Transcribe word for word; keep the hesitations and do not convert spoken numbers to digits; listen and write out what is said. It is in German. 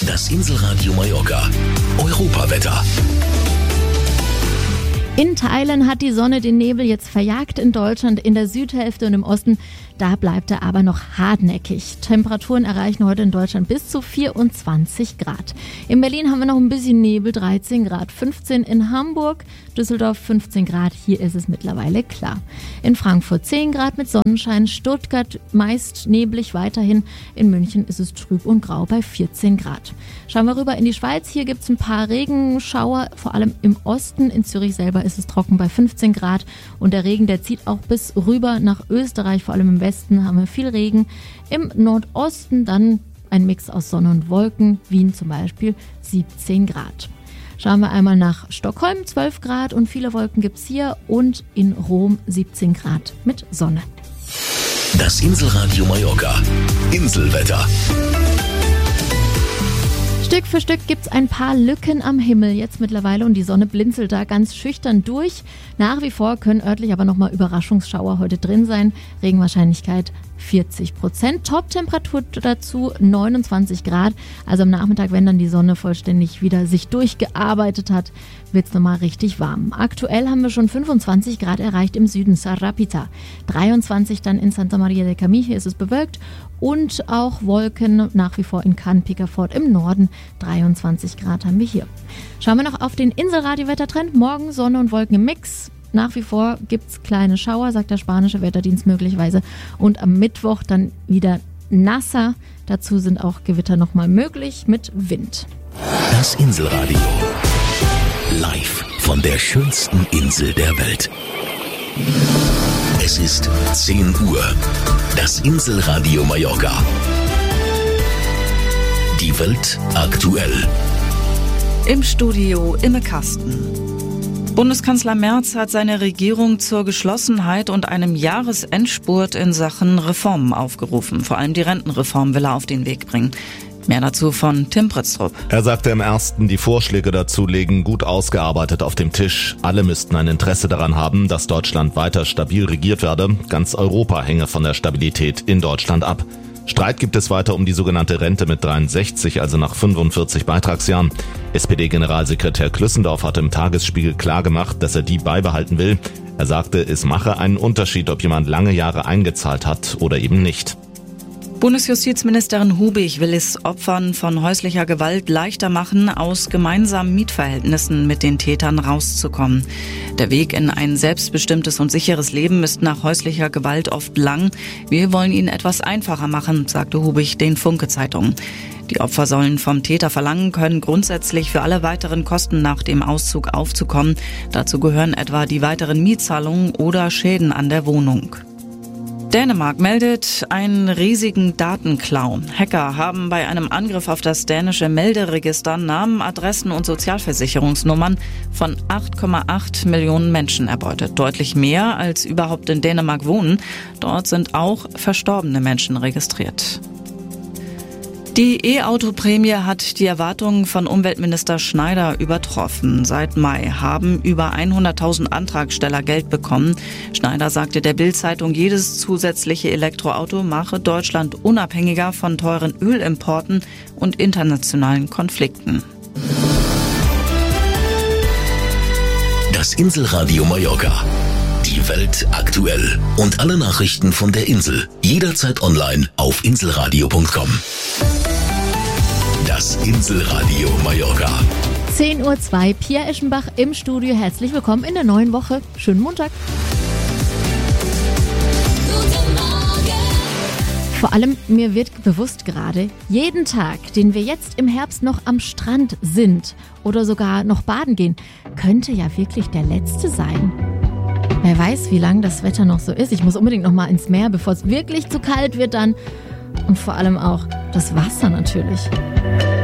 Das Inselradio Mallorca. Europawetter. In Teilen hat die Sonne den Nebel jetzt verjagt. In Deutschland in der Südhälfte und im Osten, da bleibt er aber noch hartnäckig. Temperaturen erreichen heute in Deutschland bis zu vierundzwanzig Grad. In Berlin haben wir noch ein bisschen Nebel, dreizehn Grad, fünfzehn in Hamburg, Düsseldorf fünfzehn Grad, hier ist es mittlerweile klar. In Frankfurt zehn Grad mit Sonnenschein, Stuttgart meist neblig weiterhin, in München ist es trüb und grau bei vierzehn Grad. Schauen wir rüber in die Schweiz, hier gibt es ein paar Regenschauer, vor allem im Osten, in Zürich selber ist es trocken bei fünfzehn Grad und der Regen, der zieht auch bis rüber nach Österreich, vor allem im Westen haben wir viel Regen. Im Nordosten dann ein Mix aus Sonne und Wolken, Wien zum Beispiel siebzehn Grad. Schauen wir einmal nach Stockholm, zwölf Grad und viele Wolken gibt es hier und in Rom siebzehn Grad mit Sonne. Das Inselradio Mallorca. Inselwetter. Stück für Stück gibt es ein paar Lücken am Himmel jetzt mittlerweile und die Sonne blinzelt da ganz schüchtern durch. Nach wie vor können örtlich aber nochmal Überraschungsschauer heute drin sein. Regenwahrscheinlichkeit vierzig Prozent. Top-Temperatur dazu neunundzwanzig Grad. Also am Nachmittag, wenn dann die Sonne vollständig wieder sich durchgearbeitet hat, wird es nochmal richtig warm. Aktuell haben wir schon fünfundzwanzig Grad erreicht im Süden, Sarapita. dreiundzwanzig dann in Santa Maria del Camí, hier ist es bewölkt. Und auch Wolken nach wie vor in Cannes Picafort im Norden. dreiundzwanzig Grad haben wir hier. Schauen wir noch auf den Inselradio-Wettertrend. Morgen Sonne und Wolken im Mix. Nach wie vor gibt es kleine Schauer, sagt der spanische Wetterdienst möglicherweise. Und am Mittwoch dann wieder nasser. Dazu sind auch Gewitter nochmal möglich mit Wind. Das Inselradio. Live von der schönsten Insel der Welt. Es ist zehn Uhr. Das Inselradio Mallorca. Die Welt aktuell. Im Studio Imme Kasten. Bundeskanzler Merz hat seine Regierung zur Geschlossenheit und einem Jahresendspurt in Sachen Reformen aufgerufen. Vor allem die Rentenreform will er auf den Weg bringen. Mehr dazu von Tim Pritztrup. Er sagte im ersten, die Vorschläge dazu liegen gut ausgearbeitet auf dem Tisch. Alle müssten ein Interesse daran haben, dass Deutschland weiter stabil regiert werde. Ganz Europa hänge von der Stabilität in Deutschland ab. Streit gibt es weiter um die sogenannte Rente mit dreiundsechzig, also nach fünfundvierzig Beitragsjahren. S P D-Generalsekretär Klüssendorf hat im Tagesspiegel klargemacht, dass er die beibehalten will. Er sagte, es mache einen Unterschied, ob jemand lange Jahre eingezahlt hat oder eben nicht. Bundesjustizministerin Hubig will es Opfern von häuslicher Gewalt leichter machen, aus gemeinsamen Mietverhältnissen mit den Tätern rauszukommen. Der Weg in ein selbstbestimmtes und sicheres Leben ist nach häuslicher Gewalt oft lang. Wir wollen ihn etwas einfacher machen, sagte Hubig den Funke-Zeitungen. Die Opfer sollen vom Täter verlangen können, grundsätzlich für alle weiteren Kosten nach dem Auszug aufzukommen. Dazu gehören etwa die weiteren Mietzahlungen oder Schäden an der Wohnung. Dänemark meldet einen riesigen Datenklau. Hacker haben bei einem Angriff auf das dänische Melderegister Namen, Adressen und Sozialversicherungsnummern von acht Komma acht Millionen Menschen erbeutet. Deutlich mehr als überhaupt in Dänemark wohnen. Dort sind auch verstorbene Menschen registriert. Die E-Auto-Prämie hat die Erwartungen von Umweltminister Schneider übertroffen. Seit Mai haben über hunderttausend Antragsteller Geld bekommen. Schneider sagte der Bild-Zeitung, jedes zusätzliche Elektroauto mache Deutschland unabhängiger von teuren Ölimporten und internationalen Konflikten. Das Inselradio Mallorca. Die Welt aktuell. Und alle Nachrichten von der Insel. Jederzeit online auf inselradio punkt com. Das Inselradio Mallorca. zehn Uhr zwei, Pia Eschenbach im Studio. Herzlich willkommen in der neuen Woche. Schönen Montag. Guten Morgen. Vor allem mir wird bewusst gerade, jeden Tag, den wir jetzt im Herbst noch am Strand sind oder sogar noch baden gehen, könnte ja wirklich der letzte sein. Wer weiß, wie lang das Wetter noch so ist. Ich muss unbedingt noch mal ins Meer, bevor es wirklich zu kalt wird dann. Und vor allem auch das Wasser natürlich.